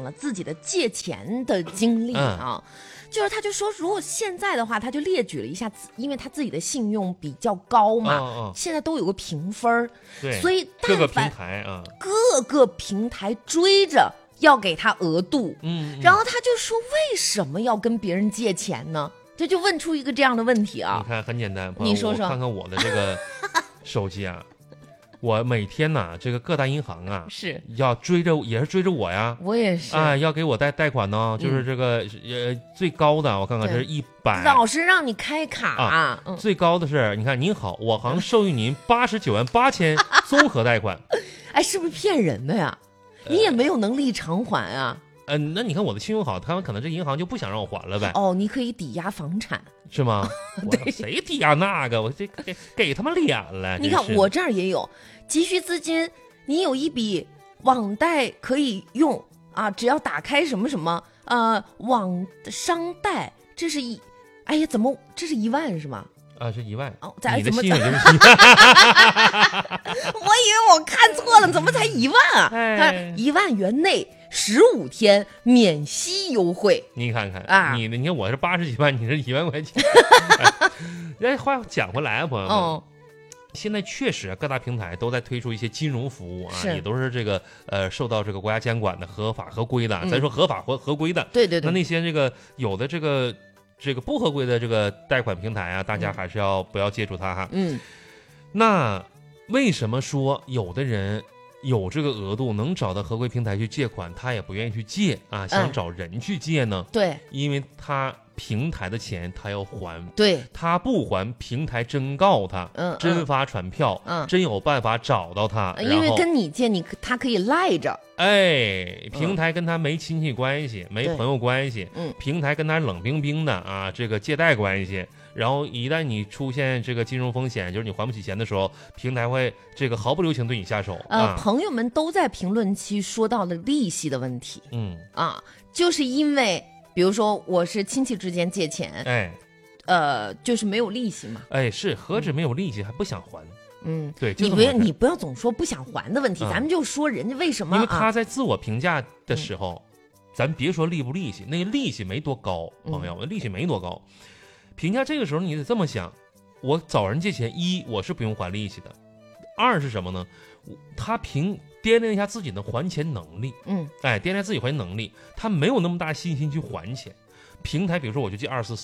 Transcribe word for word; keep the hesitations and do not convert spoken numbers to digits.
了自己的借钱的经历啊。嗯，就是他就说，如果现在的话，他就列举了一下，因为他自己的信用比较高嘛，哦哦现在都有个评分， 对， 所以各个平台啊， 各个平台追着要给他额度，嗯，然后他就说，为什么要跟别人借钱呢？这就问出一个这样的问题啊。 你看，很简单， 你说说， 我看看我的这个手机啊。我每天呐、啊，这个各大银行啊是要追着，也是追着我呀。 我也是啊，要给我贷贷款呢，就是这个、嗯、呃最高的，我看看这是一百， 老是让你开卡啊。 嗯、 最高的是，你看您好，我行授予您八十九万八千综合贷款。 哎，是不是骗人的呀？你也没有能力偿还啊。 嗯、呃，那你看我的信用好，他们可能这银行就不想让我还了呗。 哦，你可以抵押房产。 是吗？ 对， 谁抵押那个？我这给给他们脸了。 你看我这儿也有急需资金，你有一笔网贷可以用啊，只要打开什么什么呃网商贷，这是一，哎呀，怎么这是一万是吗？ 啊，是一万哦， 你的信用就是一万。我以为我看错了，怎么才一万啊？ 哎， 一万元内十五天免息优惠。 你看看啊， 你你看我是八十几万，你是一万块钱。哎，话讲回来啊，朋友们。哦，现在确实各大平台都在推出一些金融服务啊，也都是这个呃受到这个国家监管的，合法合规的。嗯、咱说合法合合规的， 对对对。 那那些这个有的这个这个不合规的这个贷款平台啊，大家还是要不要接触它哈。 嗯。 那为什么说有的人有这个额度能找到合规平台去借款，他也不愿意去借啊，想找人去借呢？ 嗯、对， 因为他。平台的钱他要还， 对， 他不还，平台真告他， 嗯， 真发传票， 嗯， 真有办法找到他， 因为跟你借，你他可以赖着， 哎，平台跟他没亲戚关系，嗯、没朋友关系， 嗯， 平台跟他冷冰冰的啊，这个借贷关系，然后一旦你出现这个金融风险，就是你还不起钱的时候，平台会这个毫不留情对你下手。 呃， 啊、 朋友们都在评论区说到了利息的问题， 嗯啊，就是因为。比如说我是亲戚之间借钱， 哎， 呃，就是没有利息嘛。 哎，是何止没有利息，还不想还。 嗯， 对， 你不要你不要总说不想还的问题， 嗯、 咱们就说人家为什么、啊？ 因为他在自我评价的时候，嗯、咱别说利不利息，那个利息没多高，朋友，嗯、利息没多高。评价这个时候你得这么想：我找人借钱，一我是不用还利息的，二是什么呢？他凭。掂量一下自己的还钱能力， 嗯， 哎，掂量自己还钱能力，他没有那么大信心去还钱。平台，比如说我就借二十